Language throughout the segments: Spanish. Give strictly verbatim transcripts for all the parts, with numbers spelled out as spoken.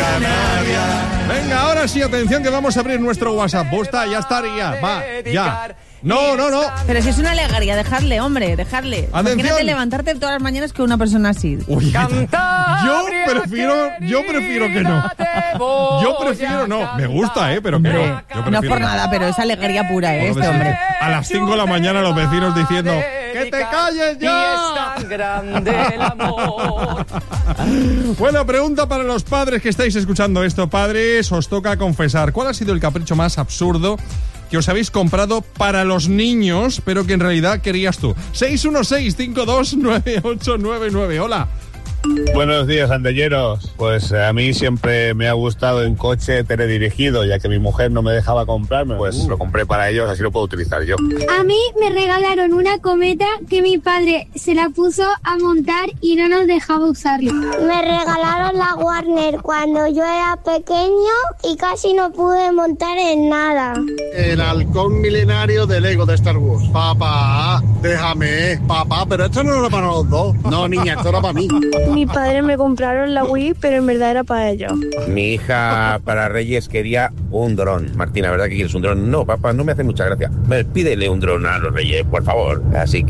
Canarias. Venga, ahora sí, atención que vamos a abrir nuestro WhatsApp. Busta, ya estaría, va, ya. No, no, no. Pero si es una alegría, dejarle, hombre, dejarle. Atención. Imagínate levantarte todas las mañanas con una persona así. Uy, yo prefiero, yo prefiero que no. Yo prefiero no. Me gusta, eh, pero que no. Yo prefiero No es por nada, pero es alegría pura, eh, este hombre. A las cinco de la mañana los vecinos diciendo ¡que te calles ya! Y es tan grande el amor. Bueno, pregunta para los padres que estáis escuchando esto. Padres, os toca confesar. ¿Cuál ha sido el capricho más absurdo que os habéis comprado para los niños, pero que en realidad querías tú? seis uno seis, cinco dos nueve ocho nueve nueve. Hola. Buenos días, andelleros. Pues a mí siempre me ha gustado un coche teledirigido, ya que mi mujer no me dejaba comprarme, pues uh. lo compré para ellos, así lo puedo utilizar yo. A mí me regalaron una cometa que mi padre se la puso a montar y no nos dejaba usarla. Me regalaron la Warner cuando yo era pequeño y casi no pude montar en nada. El halcón milenario de Lego de Star Wars. Papá, déjame, papá, pero esto no era para los dos. No, niña, esto era para mí. Mi padre me compraron la Wii, pero en verdad era para ellos. Mi hija para Reyes quería un dron. Martina, ¿verdad que quieres un dron? No, papá, no me hace mucha gracia. Pídele un dron a los Reyes, por favor. Así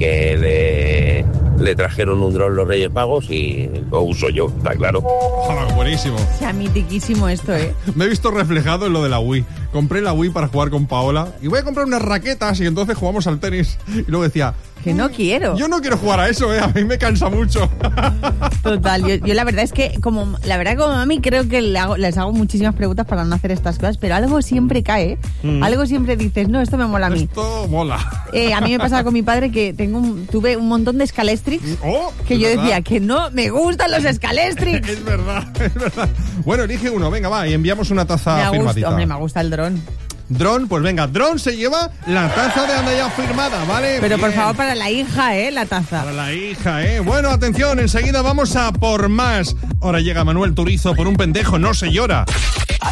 que le, le trajeron un dron los Reyes Magos y lo uso yo, está claro. Oh, buenísimo. O sea, mitiquísimo esto, ¿eh? Me he visto reflejado en lo de la Wii. Compré la Wii para jugar con Paola y voy a comprar unas raquetas y entonces jugamos al tenis. Y luego decía... Que no quiero. Yo no quiero jugar a eso, ¿eh? A mí me cansa mucho. Total, yo, yo la verdad es que como la verdad como mami creo que le hago, les hago muchísimas preguntas para no hacer estas cosas, pero algo siempre cae, mm. algo siempre dices, no, esto me mola a mí. Esto mola. Eh, a mí me pasaba con mi padre que tengo un, tuve un montón de Scalestrix oh, que yo ¿verdad? Decía que no me gustan los Scalestrix. Es verdad, es verdad. Bueno, elige uno, venga, va, y enviamos una taza me firmadita. Gusta, hombre, me gusta el dron. Dron, pues venga, Dron se lleva la taza de Anda Ya firmada, ¿vale? Pero Bien. Por favor, para la hija, ¿eh? La taza. Para la hija, ¿eh? Bueno, atención, enseguida vamos a por más. Ahora llega Manuel Turizo, por un pendejo no se llora.